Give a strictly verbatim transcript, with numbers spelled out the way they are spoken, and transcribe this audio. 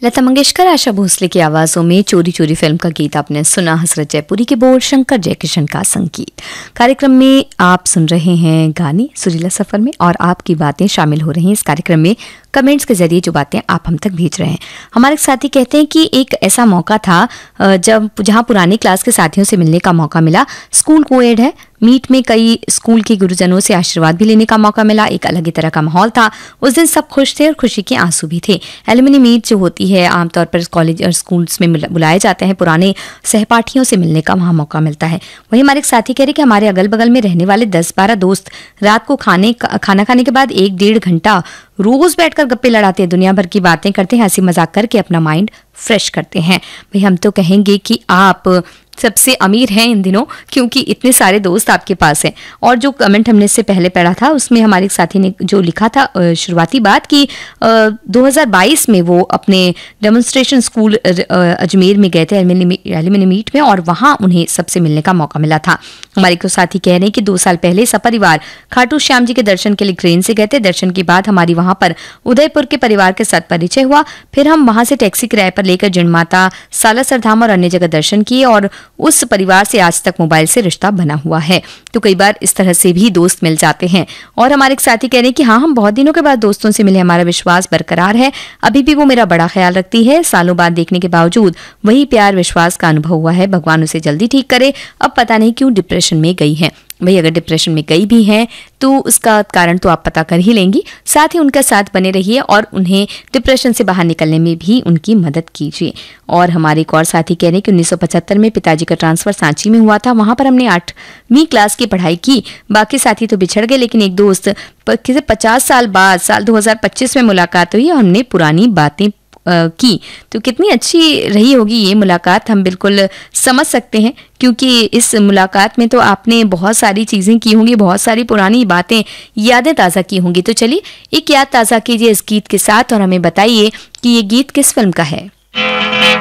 लता मंगेशकर, आशा भोसले की आवाज़ों में चोरी चोरी फिल्म का गीत आपने सुना। हसरत जयपुरी के बोल, शंकर जयकिशन का संगीत। कार्यक्रम में आप सुन रहे हैं गाने सुरीला सफ़र में, और आपकी बातें शामिल हो रही हैं इस कार्यक्रम में कमेंट्स के जरिए। जो बातें आप हम तक भेज रहे हैं, हमारे साथी कहते हैं कि एक ऐसा मौका था जब जहाँ पुरानी क्लास के साथियों से मिलने का मौका मिला। स्कूल कोएड है, मीट में कई स्कूल के गुरुजनों से आशीर्वाद भी लेने का मौका मिला। एक अलग ही तरह का माहौल था उस दिन, सब खुश थे और खुशी के आंसू भी थे। एलुमनी मीट जो होती है, आमतौर पर कॉलेज और स्कूल्स में बुलाए जाते हैं, पुराने सहपाठियों से मिलने का वहाँ मौका मिलता है। वहीं हमारे एक साथी कह रहे कि हमारे अगल बगल में रहने वाले दस बारह दोस्त रात को खाने खाना खाने के बाद एक डेढ़ घंटा रोज बैठकर गप्पे लड़ाते हैं, दुनिया भर की बातें करते हैं, हंसी मजाक करके अपना माइंड फ्रेश करते हैं। भाई हम तो कहेंगे कि आप सबसे अमीर हैं इन दिनों, क्योंकि इतने सारे दोस्त आपके पास हैं। और जो कमेंट हमने इससे पहले पढ़ा था उसमें हमारे साथी ने जो लिखा था शुरुआती बात कि दो हज़ार बाईस में वो अपने डेमोन्स्ट्रेशन स्कूल अजमेर में गए थे एलुमनी मीट में, और वहाँ उन्हें सबसे मिलने का मौका मिला था। हमारे को साथी कह रहे हैं कि दो साल पहले सपरिवार खाटू श्याम जी के दर्शन के लिए ट्रेन से गए थे। दर्शन के बाद हमारी वहाँ पर उदयपुर के परिवार के साथ परिचय हुआ। फिर हम वहाँ से टैक्सी किराए पर लेकर जिनमाता, सालासर धाम और अन्य जगह दर्शन किए, और उस परिवार से आज तक मोबाइल से रिश्ता बना हुआ है। तो कई बार इस तरह से भी दोस्त मिल जाते हैं। और हमारे एक साथी कह रहे हैं कि हाँ, हम बहुत दिनों के बाद दोस्तों से मिले, हमारा विश्वास बरकरार है, अभी भी वो मेरा बड़ा ख्याल रखती है। सालों बाद देखने के बावजूद वही प्यार विश्वास का अनुभव हुआ है। भगवान उसे जल्दी ठीक करे। अब पता नहीं क्यों डिप्रेशन में गई है। भाई अगर डिप्रेशन में गई भी हैं तो उसका कारण तो आप पता कर ही लेंगी। साथ ही उनका साथ बने रहिए और उन्हें डिप्रेशन से बाहर निकलने में भी उनकी मदद कीजिए। और हमारे एक और साथी कह रहे हैं कि उन्नीस सौ पचहत्तर में पिताजी का ट्रांसफर सांची में हुआ था। वहां पर हमने आठवीं क्लास की पढ़ाई की। बाकी साथी तो बिछड़ गए, लेकिन एक दोस्त किसी पचास साल बाद साल दो हज़ार पच्चीस में मुलाकात हुई और हमने पुरानी बातें की। तो कितनी अच्छी रही होगी ये मुलाकात, हम बिल्कुल समझ सकते हैं, क्योंकि इस मुलाकात में तो आपने बहुत सारी चीज़ें की होंगी, बहुत सारी पुरानी बातें, यादें ताज़ा की होंगी। तो चलिए एक याद ताज़ा कीजिए इस गीत के साथ और हमें बताइए कि ये गीत किस फिल्म का है।